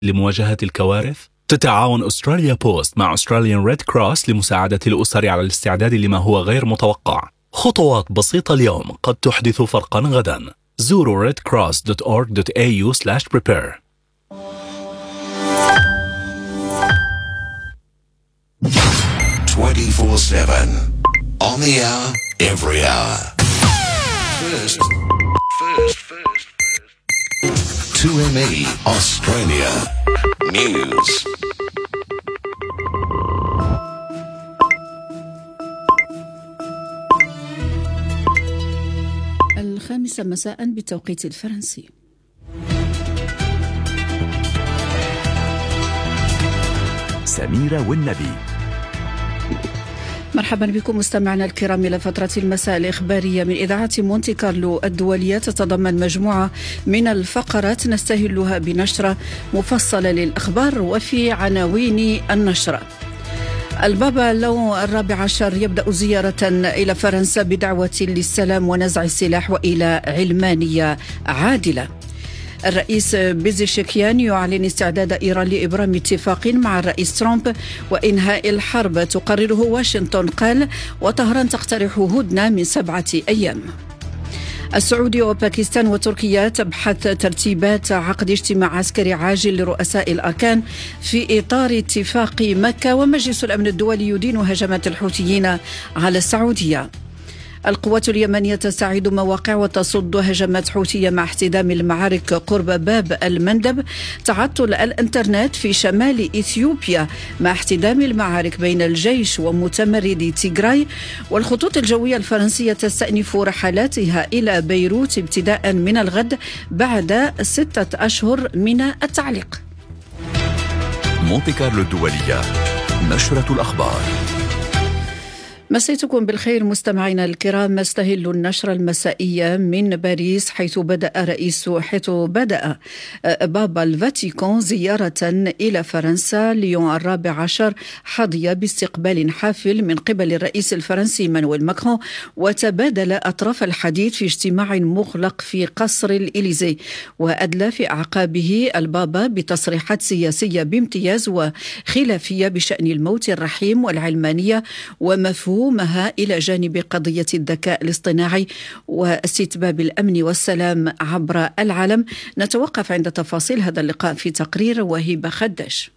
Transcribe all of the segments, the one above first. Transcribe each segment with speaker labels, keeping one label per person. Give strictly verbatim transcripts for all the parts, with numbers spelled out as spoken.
Speaker 1: لمواجهة الكوارث؟ تتعاون أستراليا بوست مع أستراليان ريد كروس لمساعدة الأسر على الاستعداد لما هو غير متوقع. خطوات بسيطة اليوم قد تحدث فرقا غدا. زوروا red cross dot org dot a u slash prepare.
Speaker 2: twenty-four seven on the hour, every hour. First, first, first, first. two M E Australia News.
Speaker 3: الخامسة مساء بالتوقيت الفرنسي.
Speaker 4: سميرة والنبي.
Speaker 3: مرحبا بكم مستمعنا الكرام إلى فترة المساء الإخبارية من إذاعة مونتي كارلو الدولية، تتضمن مجموعة من الفقرات نستهلها بنشرة مفصلة للأخبار. وفي عناوين النشرة: البابا ليون الرابع عشر يبدأ زيارة إلى فرنسا بدعوة للسلام ونزع السلاح وإلى علمانية عادلة. الرئيس بيزيشكيان يعلن استعداد إيران لإبرام اتفاق مع الرئيس ترامب وإنهاء الحرب تقرره واشنطن، قال، وطهران تقترح هدنة من سبعة أيام. السعودية وباكستان وتركيا تبحث ترتيبات عقد اجتماع عسكري عاجل لرؤساء الأركان في إطار اتفاق مكة. ومجلس الأمن الدولي يدين هجمات الحوثيين على السعودية. القوات اليمنية تستعيد مواقع وتصد هجمات حوثية مع احتدام المعارك قرب باب المندب. تعطل الانترنت في شمال إثيوبيا مع احتدام المعارك بين الجيش ومتمردي تيغراي. والخطوط الجوية الفرنسية تستأنف رحلاتها إلى بيروت ابتداء من الغد بعد ستة أشهر من التعليق.
Speaker 4: مونتي كارلو الدولية، نشرة الأخبار.
Speaker 3: مسيتكم بالخير مستمعينا الكرام. نستهل النشرة المسائية من باريس، حيث بدأ رئيس حيث بدأ بابا الفاتيكان زيارة إلى فرنسا. ليون الرابع عشر حظي باستقبال حافل من قبل الرئيس الفرنسي مانويل ماكرون، وتبادل أطراف الحديث في اجتماع مغلق في قصر الإليزي. وأدلى في أعقابه البابا بتصريحات سياسية بامتياز وخلافية بشأن الموت الرحيم والعلمانية ومفهوم مها إلى جانب قضية الذكاء الاصطناعي واستتباب الأمن والسلام عبر العالم. نتوقف عند تفاصيل هذا اللقاء في تقرير وهبة خداش.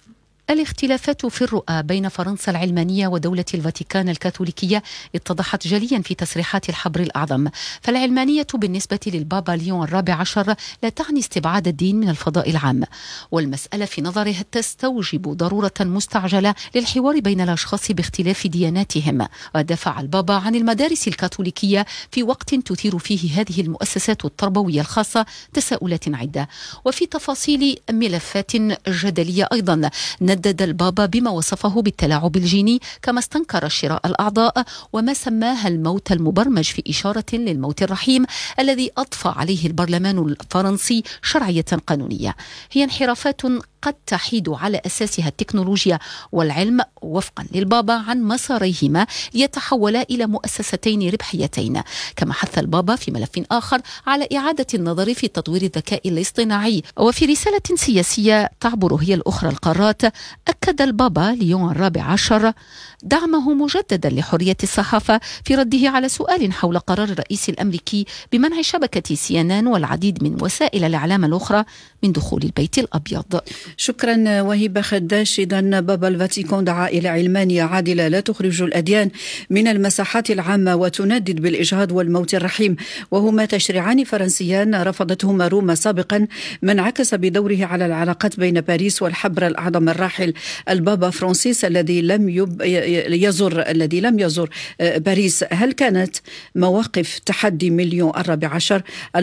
Speaker 5: الاختلافات في الرؤى بين فرنسا العلمانية ودولة الفاتيكان الكاثوليكية اتضحت جليا في تصريحات الحبر الأعظم. فالعلمانية بالنسبة للبابا ليون الرابع عشر لا تعني استبعاد الدين من الفضاء العام، والمسألة في نظره تستوجب ضرورة مستعجلة للحوار بين الأشخاص باختلاف دياناتهم. ودافع البابا عن المدارس الكاثوليكية في وقت تثير فيه هذه المؤسسات التربوية الخاصة تساؤلات عدة وفي تفاصيل ملفات جدلية. أيضا ندد البابا بما وصفه بالتلاعب الجيني، كما استنكر شراء الأعضاء وما سماها الموت المبرمج، في إشارة للموت الرحيم الذي أضفى عليه البرلمان الفرنسي شرعية قانونية. هي انحرافات قد تحيد على أساسها التكنولوجيا والعلم وفقا للبابا عن مساريهما ليتحولا إلى مؤسستين ربحيتين. كما حث البابا في ملف آخر على إعادة النظر في تطوير الذكاء الاصطناعي. وفي رسالة سياسية تعبر هي الأخرى القارات، أكد البابا ليون الرابع عشر دعمه مجددا لحرية الصحافة في رده على سؤال حول قرار الرئيس الأمريكي بمنع شبكة سي إن إن والعديد من وسائل الإعلام الأخرى من دخول البيت الأبيض.
Speaker 3: شكرا وهبة خداش. إذن بابا الفاتيكان دعا إلى علمانية عادلة لا تخرج الأديان من المساحات العامة وتندد بالإجهاض والموت الرحيم، وهما تشريعان فرنسيان رفضتهما روما سابقا، ما انعكس بدوره على العلاقات بين باريس والحبر الأعظم الراحل البابا فرانسيس الذي لم يب يزر الذي لم يزر باريس. هل كانت مواقف تحدي مليون الرابع عشر؟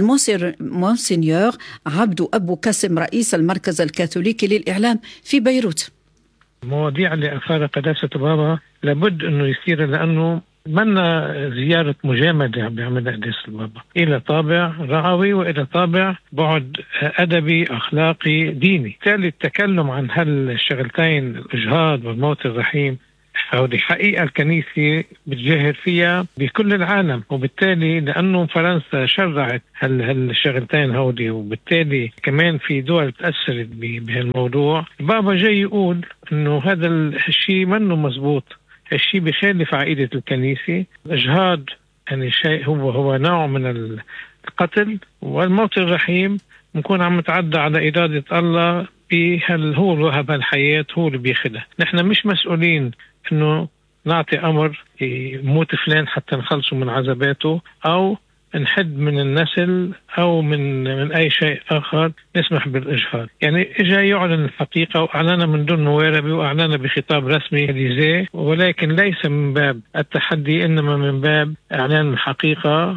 Speaker 3: المونسينيور عبد أبو كاسم رئيس المركز الكاثوليكي للإعلام في بيروت.
Speaker 6: مواضيع اللي أثار قداسة بابا لابد أنه يصير، لأنه منا زيارة مجامدة بيعملها قداسة البابا، إلى طابع رعوي وإلى طابع بعد أدبي أخلاقي ديني. بالتالي التكلم عن هالشغلتين الإجهاض والموت الرحيم هذه حقيقة الكنيسة بتجاهر فيها بكل العالم، وبالتالي لأنه فرنسا شرعت هالشغلتين هودي، وبالتالي كمان في دول تأثرت بهالموضوع، بابا جاي يقول إنه هذا الشيء منه مزبوط، الشيء بخالف عقيدة الكنيسة. الإجهاض يعني شيء هو هو نوع من القتل، والموت الرحيم نكون عم نتعدى على إرادة الله، بهال هو اللي وهب الحياة، هو اللي بياخدها. نحن مش مسؤولين إنه نعطي أمر يموت فلان حتى نخلصه من عذاباته، أو نحد من النسل، أو من من أي شيء آخر نسمح بالإجهاض. يعني إجا يعلن الحقيقة، وأعلن من دون مواربة، وأعلن بخطاب رسمي لزي، ولكن ليس من باب التحدي، إنما من باب إعلان الحقيقة.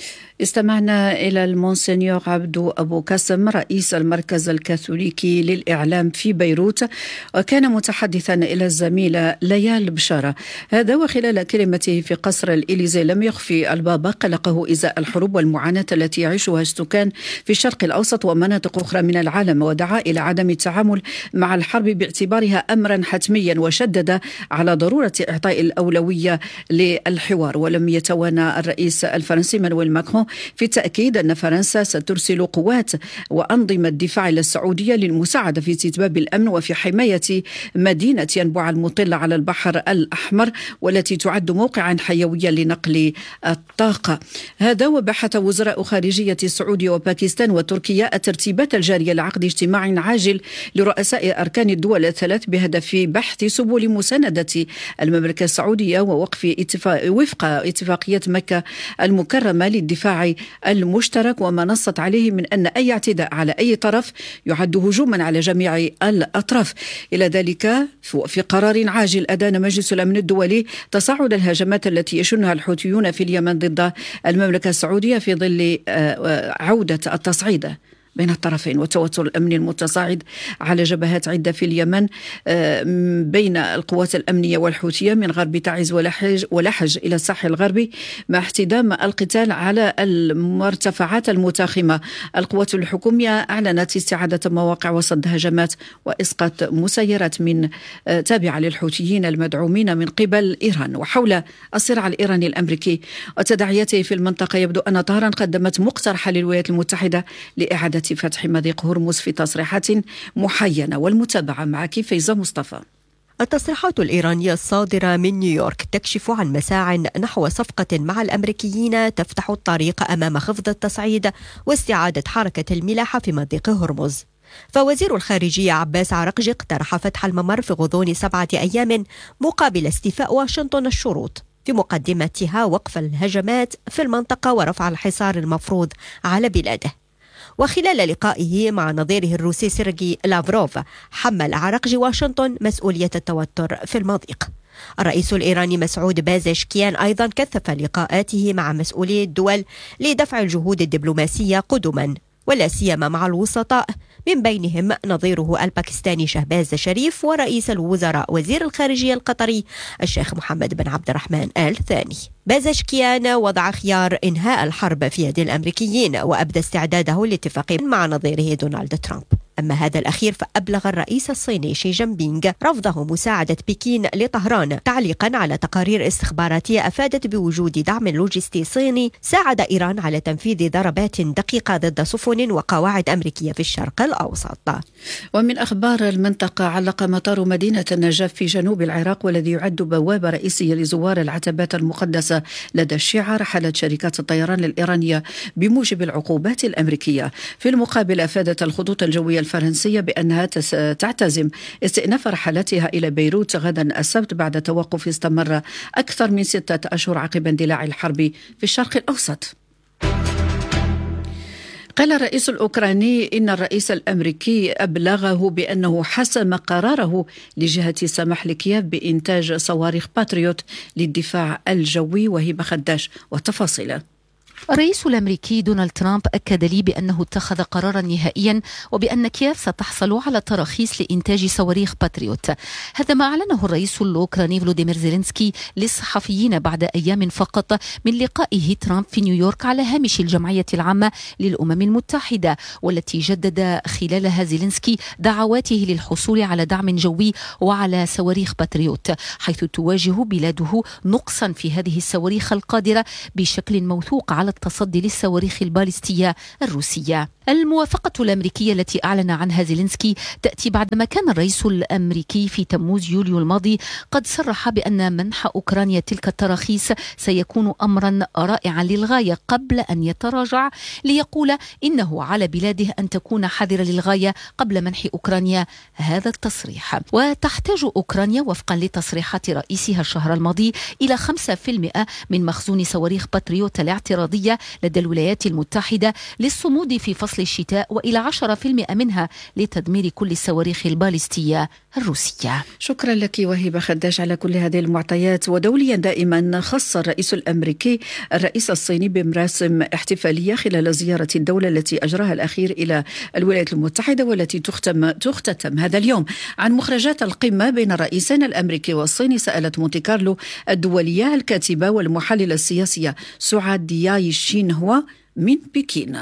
Speaker 3: استمعنا إلى المونسينيور عبدو أبو كاسم رئيس المركز الكاثوليكي للإعلام في بيروت، وكان متحدثا إلى الزميلة ليال بشارة. هذا وخلال كلمته في قصر الإليزي لم يخفي البابا قلقه إزاء الحروب والمعاناة التي يعيشها السكان في الشرق الأوسط ومناطق أخرى من العالم، ودعا إلى عدم التعامل مع الحرب باعتبارها أمرا حتميا، وشدد على ضرورة إعطاء الأولوية للحوار. ولم يتوانى الرئيس الفرنسي مانويل ماكرون في التأكيد أن فرنسا سترسل قوات وأنظمة دفاع إلى السعودية للمساعدة في استتباب الأمن وفي حماية مدينة ينبع المطلة على البحر الأحمر، والتي تعد موقعا حيويا لنقل الطاقة. هذا وبحث وزراء خارجية السعودية وباكستان وتركيا الترتيبات الجارية لعقد اجتماع عاجل لرؤساء أركان الدول الثلاث بهدف بحث سبل مساندة المملكة السعودية ووقف اتفاق وفق اتفاقية مكة المكرمة للدفاع المشترك، وما نصت عليه من أن أي اعتداء على أي طرف يعد هجوما على جميع الأطراف. إلى ذلك في قرار عاجل أدان مجلس الأمن الدولي تصاعد الهجمات التي يشنها الحوثيون في اليمن ضد المملكة السعودية في ظل عودة التصعيد بين الطرفين والتوتر الأمني المتصاعد على جبهات عدة في اليمن بين القوات الأمنية والحوثية من غرب تعز ولحج, ولحج إلى الساحل الغربي، مع احتدام القتال على المرتفعات المتاخمة. القوات الحكومية أعلنت استعادة مواقع وصد هجمات وإسقاط مسيرات من تابعة للحوثيين المدعومين من قبل إيران. وحول الصراع الإيراني الأمريكي وتداعياته في المنطقة، يبدو أن طهران قدمت مقترحا للولايات المتحدة لإعادة فتح مضيق هرمز في تصريحات محينة. والمتابعة معك فيزا مصطفى.
Speaker 7: التصريحات الإيرانية الصادرة من نيويورك تكشف عن مساع نحو صفقة مع الأمريكيين تفتح الطريق أمام خفض التصعيد واستعادة حركة الملاحة في مضيق هرمز. فوزير الخارجية عباس عرقجي اقترح فتح الممر في غضون سبعة أيام مقابل استيفاء واشنطن الشروط، في مقدمتها وقف الهجمات في المنطقة ورفع الحصار المفروض على بلاده. وخلال لقائه مع نظيره الروسي سيرجي لافروف، حمل عرقجي واشنطن مسؤولية التوتر في المضيق. الرئيس الإيراني مسعود بازشكيان أيضا كثف لقاءاته مع مسؤولي الدول لدفع الجهود الدبلوماسية قدما، ولا سيما مع الوسطاء، من بينهم نظيره الباكستاني شهباز شريف، ورئيس الوزراء وزير الخارجية القطري الشيخ محمد بن عبد الرحمن آل ثاني. بازشكيان وضع خيار إنهاء الحرب في يد الأمريكيين، وأبدى استعداده لاتفاق مع نظيره دونالد ترامب. أما هذا الأخير فأبلغ الرئيس الصيني شي جين بينغ رفضه مساعدة بكين لطهران، تعليقا على تقارير استخباراتية أفادت بوجود دعم لوجستي صيني ساعد إيران على تنفيذ ضربات دقيقة ضد سفن وقواعد أمريكية في الشرق الأوسط.
Speaker 3: ومن أخبار المنطقة، علق مطار مدينة النجف في جنوب العراق، والذي يعد بوابة رئيسية لزوار العتبات المقدسة لدى الشيعة، رحلت شركات الطيران الإيرانية بموجب العقوبات الأمريكية. في المقابل، أفادت الخطوط الجوية الفرنسية بأنها تعتزم استئناف رحلاتها إلى بيروت غدا السبت بعد توقف استمر أكثر من ستة أشهر عقب اندلاع الحرب في الشرق الأوسط. قال الرئيس الأوكراني إن الرئيس الأمريكي أبلغه بأنه حسم قراره لجهة السماح لكييف بإنتاج صواريخ باتريوت للدفاع الجوي. وهبة خداش والتفاصيل.
Speaker 5: الرئيس الأمريكي دونالد ترامب أكد لي بأنه اتخذ قرارا نهائيا وبأن كييف ستحصل على تراخيص لإنتاج صواريخ باتريوت. هذا ما أعلنه الرئيس الأوكراني فلوديمير زيلينسكي للصحفيين بعد أيام فقط من لقائه ترامب في نيويورك على هامش الجمعية العامة للأمم المتحدة، والتي جدد خلالها زيلينسكي دعواته للحصول على دعم جوي وعلى صواريخ باتريوت، حيث تواجه بلاده نقصا في هذه الصواريخ القادرة بشكل موثوق على التصدي للصواريخ البالستية الروسية. الموافقة الأمريكية التي أعلن عنها زيلينسكي تأتي بعدما كان الرئيس الأمريكي في تموز يوليو الماضي قد صرح بأن منح أوكرانيا تلك التراخيص سيكون أمرا رائعا للغاية، قبل أن يتراجع ليقول إنه على بلاده أن تكون حذرة للغاية قبل منح أوكرانيا هذا التصريح. وتحتاج أوكرانيا وفقا لتصريحات رئيسها الشهر الماضي إلى خمسة بالمئة من مخزون صواريخ باتريوت الاعتراضية لدى الولايات المتحدة للصمود في فصل الشتاء، وإلى عشرة بالمئة منها لتدمير كل الصواريخ البالستية الروسية.
Speaker 3: شكرا لك وهبة خداش على كل هذه المعطيات. ودوليا دائما خص الرئيس الأمريكي الرئيس الصيني بمراسم احتفالية خلال زيارة الدولة التي أجراها الأخير إلى الولايات المتحدة والتي تختم, تختتم هذا اليوم. عن مخرجات القمة بين الرئيسين الأمريكي والصيني سألت مونتي كارلو الدولية الكاتبة والمحللة السياسية سعاد دياي شينهوا من بكين.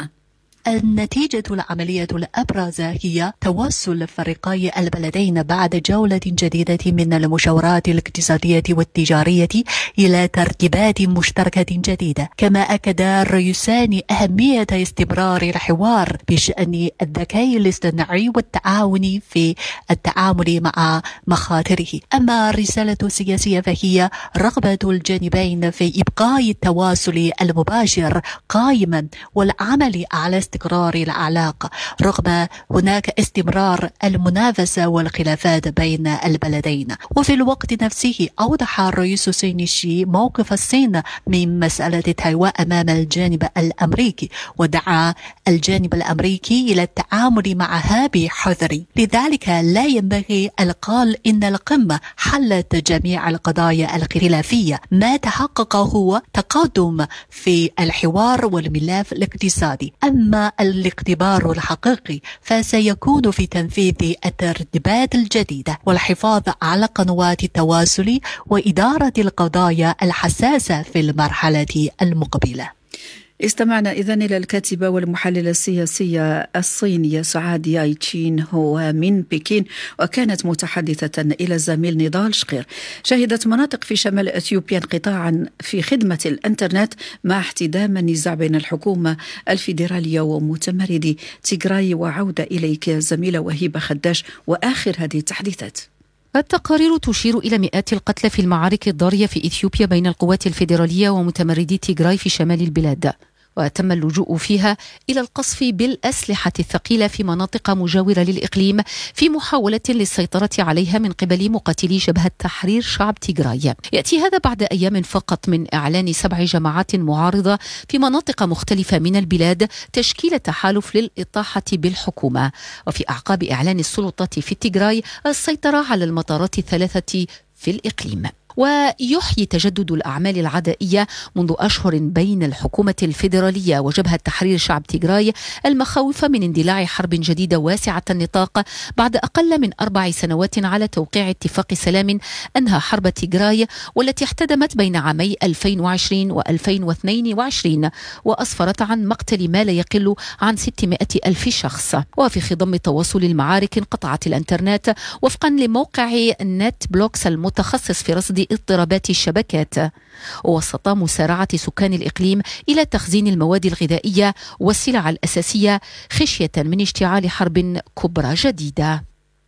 Speaker 8: النتيجة العملية الأبرز هي توصل فريقي البلدين بعد جولة جديدة من المشاورات الاقتصادية والتجارية إلى ترتيبات مشتركة جديدة. كما أكد الرئيسان أهمية استمرار الحوار بشأن الذكاء الاصطناعي والتعاون في التعامل مع مخاطره. أما الرسالة السياسية فهي رغبة الجانبين في إبقاء التواصل المباشر قائما والعمل على استقرار العلاقة رغم هناك استمرار المنافسة والخلافات بين البلدين. وفي الوقت نفسه أوضح الرئيس الصيني شي موقف الصين من مسألة تايوان أمام الجانب الأمريكي، ودعا الجانب الأمريكي إلى التعامل معها بحذر. لذلك لا ينبغي القول إن القمة حلت جميع القضايا الخلافية. ما تحقق هو تقدم في الحوار والملف الاقتصادي، أما الاختبار الحقيقي فسيكون في تنفيذ الترتيبات الجديدة والحفاظ على قنوات التواصل وإدارة القضايا الحساسة في المرحلة المقبلة.
Speaker 3: استمعنا إذن إلى الكاتبة والمحللة السياسية الصينية سعاد دياي شينهوا من بكين، وكانت متحدثة إلى الزميل نضال شقير. شهدت مناطق في شمال أثيوبيا انقطاعا في خدمة الإنترنت مع احتدام النزاع بين الحكومة الفيدرالية ومتمردي تيغراي. وعودة إليك زميلة وهبة خداش وآخر هذه التحديثات.
Speaker 5: التقارير تشير إلى مئات القتلى في المعارك الضارية في إثيوبيا بين القوات الفيدرالية ومتمردي تيغراي في شمال البلاد، وتم اللجوء فيها إلى القصف بالأسلحة الثقيلة في مناطق مجاورة للإقليم في محاولة للسيطرة عليها من قبل مقاتلي جبهة تحرير شعب تيغراي. يأتي هذا بعد أيام فقط من إعلان سبع جماعات معارضة في مناطق مختلفة من البلاد تشكيل تحالف للإطاحة بالحكومة، وفي أعقاب إعلان السلطات في تيغراي السيطرة على المطارات الثلاثة في الإقليم. ويحيي تجدد الأعمال العدائية منذ أشهر بين الحكومة الفيدرالية وجبهة تحرير شعب تيغراي المخاوف من اندلاع حرب جديدة واسعة النطاق بعد أقل من أربع سنوات على توقيع اتفاق سلام أنهى حرب تيغراي والتي احتدمت بين عامي ألفين وعشرين وألفين واثنين وعشرين وأسفرت عن مقتل ما لا يقل عن ستمائة ألف شخص. وفي خضم تواصل المعارك انقطعت الانترنت وفقا لموقع نت بلوكس المتخصص في رصد اضطرابات الشبكات، ووسط مسارعة سكان الإقليم إلى تخزين المواد الغذائية والسلع الأساسية خشية من اشتعال حرب كبرى جديدة.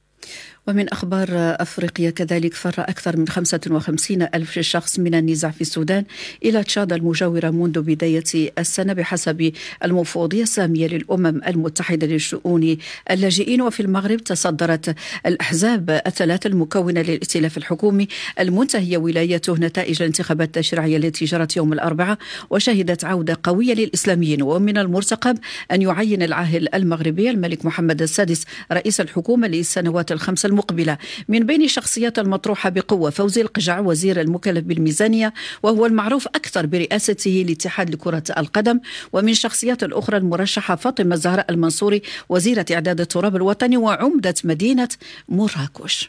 Speaker 3: ومن أخبار أفريقيا كذلك فر أكثر من خمسة وخمسين ألف شخص من النزاع في السودان إلى تشاد المجاورة منذ بداية السنة بحسب المفوضية السامية للأمم المتحدة للشؤون اللاجئين. وفي المغرب تصدرت الأحزاب الثلاث المكونة للائتلاف الحكومي المنتهية ولايته نتائج الانتخابات التشريعية التي جرت يوم الأربعاء وشهدت عودة قوية للإسلاميين. ومن المرتقب أن يعين العاهل المغربي الملك محمد السادس رئيس الحكومة للسنوات الخمس المقبلة. من بين الشخصيات المطروحة بقوة فوزي القجع وزير المكلف بالميزانية وهو المعروف أكثر برئاسته لاتحاد لكرة القدم، ومن الشخصيات الأخرى المرشحة فاطمة زهراء المنصوري وزيرة إعداد التراب الوطني وعمدة مدينة مراكش.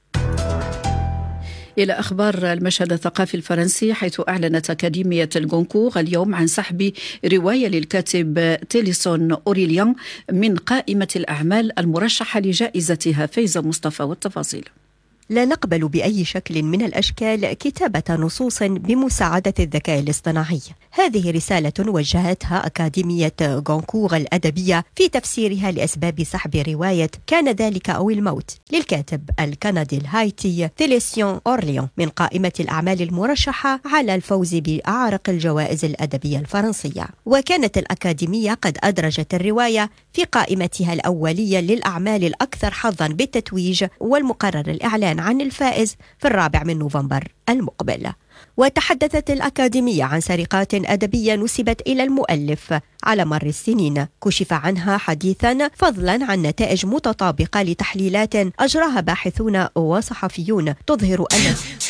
Speaker 3: إلى أخبار المشهد الثقافي الفرنسي، حيث أعلنت أكاديمية الغونكور اليوم عن سحب رواية للكاتب تيليسون أوريليان من قائمة الأعمال المرشحة لجائزتها. فايزة مصطفى والتفاصيل.
Speaker 7: لا نقبل بأي شكل من الأشكال كتابة نصوص بمساعدة الذكاء الاصطناعي. هذه رسالة وجهتها أكاديمية غونكور الأدبية في تفسيرها لأسباب سحب رواية كان ذلك أو الموت للكاتب الكندي الهايتي تيليسون أورليان من قائمة الأعمال المرشحة على الفوز بأعرق الجوائز الأدبية الفرنسية. وكانت الأكاديمية قد أدرجت الرواية في قائمتها الأولية للأعمال الأكثر حظا بالتتويج، والمقرر الإعلان عن الفائز في الرابع من نوفمبر المقبل. وتحدثت الأكاديمية عن سرقات أدبية نسبت إلى المؤلف على مر السنين كشف عنها حديثا، فضلا عن نتائج متطابقة لتحليلات أجراها باحثون وصحفيون تظهر أن